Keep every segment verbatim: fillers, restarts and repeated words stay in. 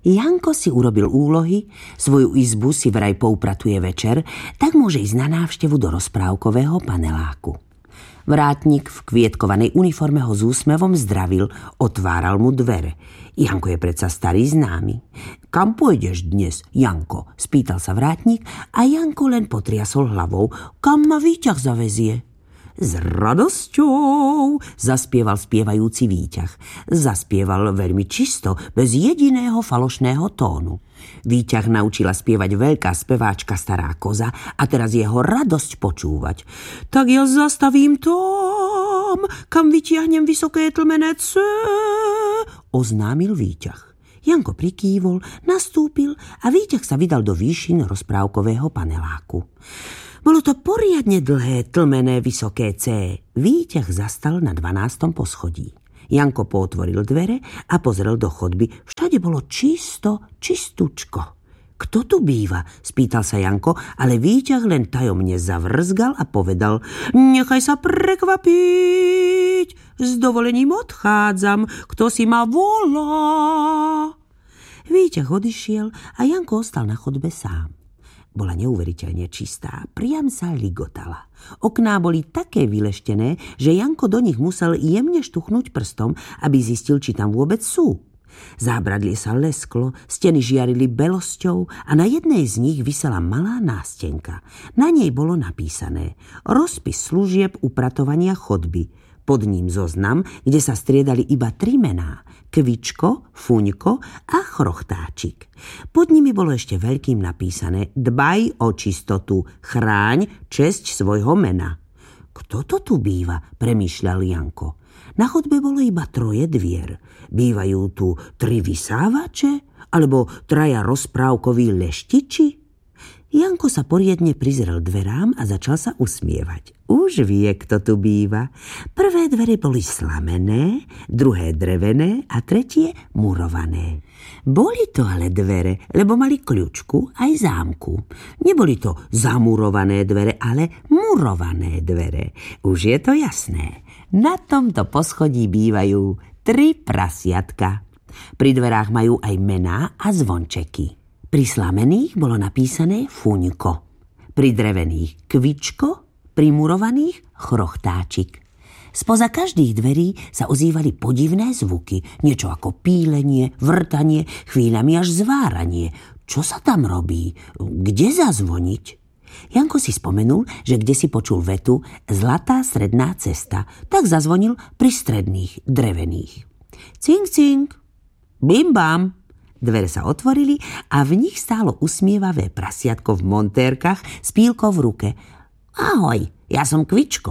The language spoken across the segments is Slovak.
Janko si urobil úlohy, svoju izbu si vraj poupratuje večer, tak môže ísť na návštevu do rozprávkového paneláku. Vrátnik v kvietkovanej uniforme ho s úsmevom zdravil, otváral mu dvere. Janko je predsa starý známy. Kam pôjdeš dnes, Janko? Spýtal sa vrátnik a Janko len potriasol hlavou. Kam ma výťah zavezie? S radosťou, zaspieval spievajúci výťah. Zaspieval veľmi čisto, bez jediného falošného tónu. Výťah naučila spievať veľká speváčka Stará koza a teraz jeho radosť počúvať. Tak ja zastavím tam, kam vytiahnem vysoké tlmené C, oznámil výťah. Janko prikývol, nastúpil a výťah sa vydal do výšin rozprávkového paneláku. Bolo to poriadne dlhé, tlmené, vysoké C. Výťah zastal na dvanástom poschodí. Janko pootvoril dvere a pozrel do chodby. Všade bolo čisto, čistúčko. Kto tu býva? Spýtal sa Janko, ale výťah len tajomne zavrzgal a povedal: Nechaj sa prekvapiť, s dovolením odchádzam, kto si ma volá. Výťah odišiel a Janko ostal na chodbe sám. Bola neuveriteľne čistá, priam sa ligotala. Okná boli také vyleštené, že Janko do nich musel jemne štuchnúť prstom, aby zistil, či tam vôbec sú. Zábradlie sa lesklo, steny žiarili belosťou a na jednej z nich visela malá nástenka. Na nej bolo napísané rozpis služieb upratovania chodby. Pod ním zoznam, kde sa striedali iba tri mená: Kvičko, Fuňko a Chrochtáčik. Pod nimi bolo ešte veľkým napísané: Dbaj o čistotu, chráň česť svojho mena. Kto to tu býva? Premýšľal Janko. Na chodbe bolo iba troje dvier. Bývajú tu tri vysávače? Alebo traja rozprávkoví leštiči? Janko sa poriadne prizrel dverám a začal sa usmievať. Už vie, kto tu býva. Prvé dvere boli slamené, druhé drevené a tretie murované. Boli to ale dvere, lebo mali kľučku aj zámku. Neboli to zamurované dvere, ale murované dvere. Už je to jasné. Na tomto poschodí bývajú tri prasiatka. Pri dverách majú aj mená a zvončeky. Pri slamených bolo napísané Fuňko, pri drevených Kvičko, pri murovaných Chrochtáčik. Spoza každých dverí sa ozývali podivné zvuky, niečo ako pílenie, vrtanie, chvíľami až zváranie. Čo sa tam robí? Kde zazvoniť? Janko si spomenul, že kde si počul vetu Zlatá stredná cesta, tak zazvonil pri stredných, drevených. Cink, cink, bim, bam. Dvere sa otvorili a v nich stálo usmievavé prasiatko v montérkach s pílkou v ruke. Ahoj, ja som Kvičko.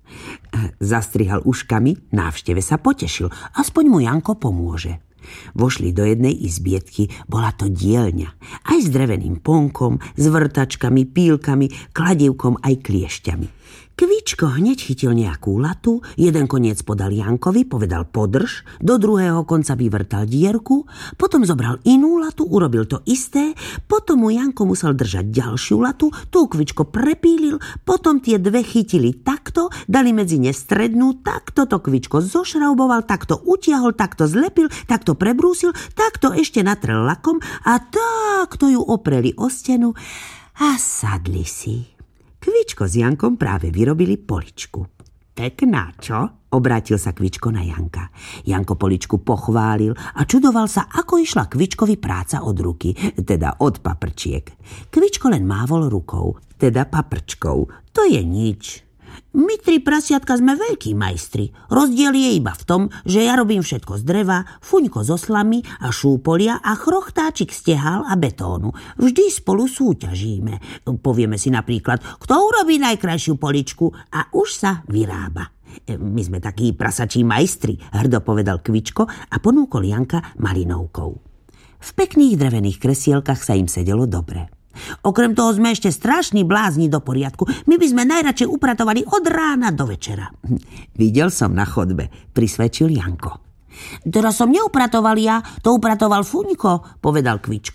Zastrihal uškami, návšteve sa potešil, aspoň mu Janko pomôže. Vošli do jednej izbietky, bola to dielňa, aj s dreveným ponkom, s vrtačkami, pílkami, kladivkom aj kliešťami. Kvičko hneď chytil nejakú latu, jeden koniec podal Jankovi, povedal podrž, do druhého konca vyvrtal dierku, potom zobral inú latu, urobil to isté, potom mu Janko musel držať ďalšiu latu, tú Kvičko prepílil, potom tie dve chytili takto, dali medzi ne strednú, takto to Kvičko zošrauboval, takto utiahol, takto zlepil, takto prebrúsil, takto ešte natrel lakom a takto ju opreli o stenu a sadli si. Kvičko s Jankom práve vyrobili poličku. Pekná, čo? Obrátil sa Kvičko na Janka. Janko poličku pochválil a čudoval sa, ako išla Kvičkovi práca od ruky, teda od paprčiek. Kvičko len mávol rukou, teda paprčkou. To je nič. My tri prasiatka sme veľkí majstri. Rozdiel je iba v tom, že ja robím všetko z dreva, Fuňko zo slamy a šúpolia a Chrochtáčik z tehál a betónu. Vždy spolu súťažíme. Povieme si napríklad, kto urobí najkrajšiu poličku a už sa vyrába. My sme takí prasačí majstri, hrdo povedal Kvičko a ponúkol Janka malinovkou. V pekných drevených kresielkach sa im sedelo dobre. Okrem toho sme ešte strašní blázni do poriadku. My by sme najradšej upratovali od rána do večera. Videl som na chodbe, prisvedčil Janko. Teraz som neupratoval ja, to upratoval Fuňko, povedal Kvičko.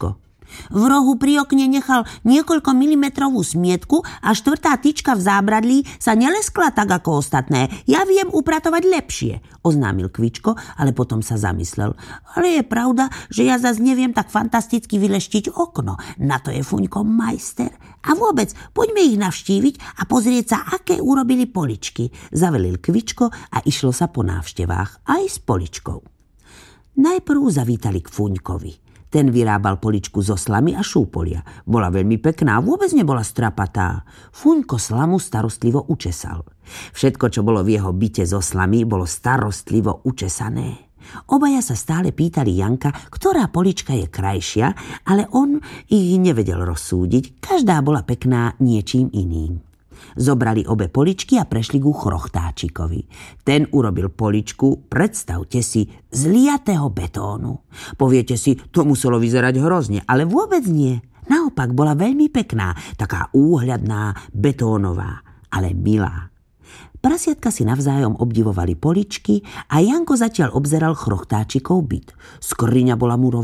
V rohu pri okne nechal niekoľko milimetrovú smietku a štvrtá tyčka v zábradlí sa neleskla tak ako ostatné. Ja viem upratovať lepšie, oznámil Kvičko, ale potom sa zamyslel. Ale je pravda, že ja zas neviem tak fantasticky vyleštiť okno. Na to je Fuňko majster. A vôbec, poďme ich navštíviť a pozrieť sa, aké urobili poličky. Zavelil Kvičko a išlo sa po návštevách aj s poličkou. Najprv zavítali k Fuňkovi. Ten vyrábal poličku zo slamy a šúpolia. Bola veľmi pekná, vôbec nebola strapatá. Fuňko slamu starostlivo učesal. Všetko, čo bolo v jeho byte zo slamy, bolo starostlivo učesané. Obaja sa stále pýtali Janka, ktorá polička je krajšia, ale on ich nevedel rozsúdiť. Každá bola pekná niečím iným. Zobrali obe poličky a prešli ku Chrochtáčikovi. Ten urobil poličku, predstavte si, z liatého betónu. Poviete si, to muselo vyzerať hrozne, ale vôbec nie. Naopak bola veľmi pekná, taká úhľadná, betónová, ale milá. Prasiatka si navzájom obdivovali poličky a Janko zatiaľ obzeral Chrochtáčikov byt. Skriňa bola murová